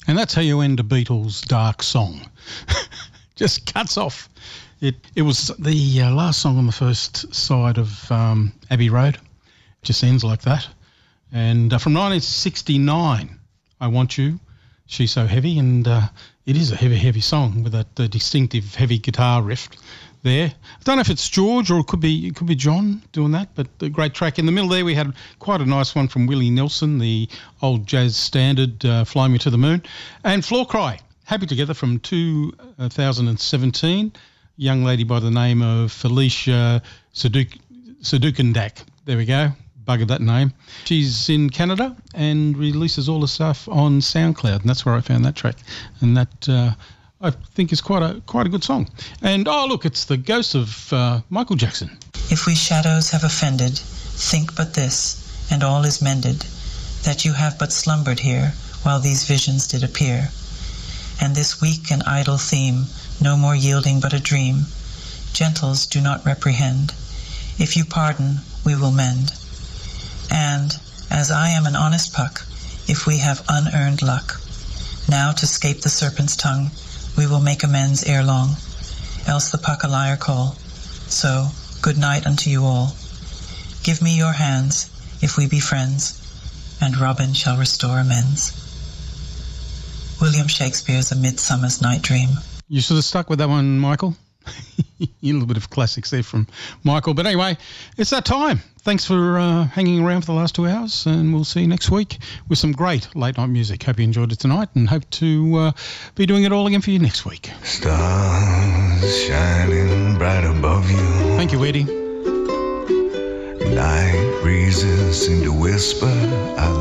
And that's how you end a Beatles dark song. Just cuts off. It was the last song on the first side of Abbey Road. Just ends like that. And from 1969, I Want You, She's So Heavy, and it is a heavy song with that distinctive heavy guitar riff there. I don't know if it's George or it could be John doing that, but a great track. In the middle there we had quite a nice one from Willie Nelson, the old jazz standard, Fly Me to the Moon. And Floor Cry, Happy Together from 2017, young lady by the name of Felicia Sadukandak. There we go. Buggered that name. She's in Canada and releases all the stuff on SoundCloud, and that's where I found that track. And that I think is quite a good song. And look, it's the ghost of Michael Jackson. If we shadows have offended, think but this, and all is mended, that you have but slumbered here while these visions did appear. And this weak and idle theme, no more yielding but a dream. Gentles do not reprehend. If you pardon, we will mend. And, as I am an honest puck, if we have unearned luck, now to scape the serpent's tongue, we will make amends ere long, else the puck a liar call. So, good night unto you all. Give me your hands, if we be friends, and Robin shall restore amends. William Shakespeare's A Midsummer's Night Dream. You should have stuck with that one, Michael. A little bit of classics there from Michael. But anyway, it's that time. Thanks for hanging around for the last 2 hours, and we'll see you next week with some great late night music. Hope you enjoyed it tonight, and hope to be doing it all again for you next week. Stars shining bright above you. Thank you, Eddie. Night breezes seem to whisper, I